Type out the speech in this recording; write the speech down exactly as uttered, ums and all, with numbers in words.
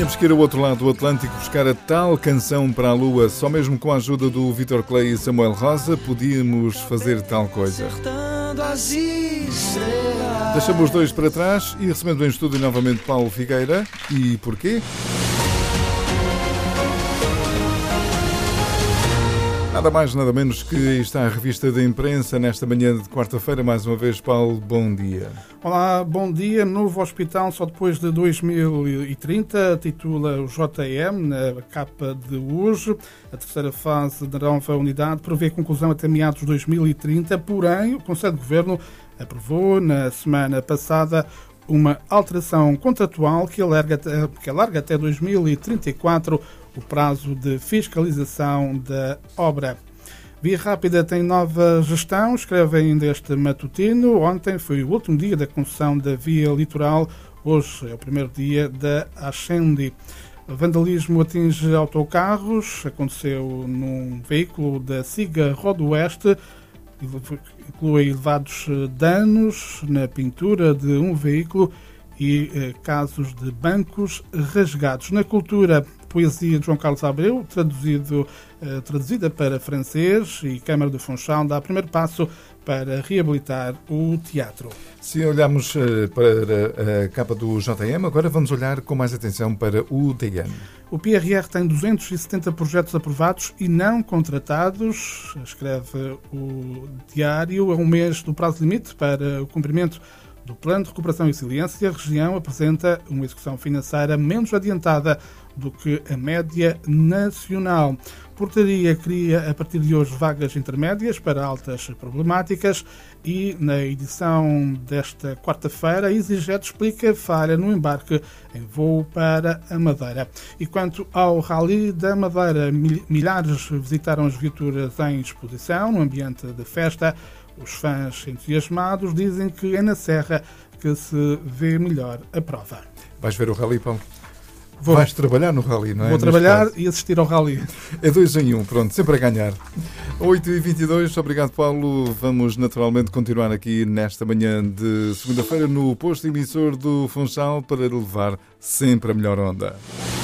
Tínhamos que ir ao outro lado do Atlântico buscar a tal canção para a Lua. Só mesmo com a ajuda do Vítor Clay e Samuel Rosa podíamos fazer tal coisa. Deixamos os dois para trás e recebendo em estúdio novamente Paulo Figueira. E porquê? Nada mais, nada menos que está a revista de imprensa nesta manhã de quarta-feira. Mais uma vez, Paulo, bom dia. Olá, bom dia. Novo hospital só depois de dois mil e trinta, titula o J M na capa de hoje. A terceira fase da nova unidade prevê conclusão até meados de dois mil e trinta, porém o Conselho de Governo aprovou na semana passada uma alteração contratual que alarga, que alarga até dois mil e trinta e quatro o prazo de fiscalização da obra. Via Rápida tem nova gestão, escreve ainda este matutino. Ontem foi o último dia da concessão da via litoral, hoje é o primeiro dia da Ascendi. O vandalismo atinge autocarros, aconteceu num veículo da Siga Rodoeste, inclui elevados danos na pintura de um veículo e eh, casos de bancos rasgados. Na cultura, poesia de João Carlos Abreu, traduzido, eh, traduzida para francês, e Câmara do Funchal dá primeiro passo para reabilitar o teatro. Se olharmos eh, para a capa do J M, agora vamos olhar com mais atenção para o D N. O P R R tem duzentos e setenta projetos aprovados e não contratados, escreve o Diário. A um mês do prazo limite para o cumprimento do Plano de Recuperação e Resiliência, a região apresenta uma execução financeira menos adiantada do que a média nacional. Portaria cria a partir de hoje vagas intermédias para altas problemáticas e na edição desta quarta-feira a EasyJet explica falha no embarque em voo para a Madeira. E quanto ao Rally da Madeira, milhares visitaram as viaturas em exposição no ambiente de festa. Os fãs entusiasmados dizem que é na Serra que se vê melhor a prova. Vais ver o Rally, Paulo? Vou. Vais trabalhar no Rally, não é? Vou trabalhar e assistir ao Rally. É dois em um, pronto, sempre a ganhar. oito e vinte e dois, obrigado, Paulo. Vamos naturalmente continuar aqui nesta manhã de segunda-feira no posto emissor do Funchal para levar sempre a melhor onda.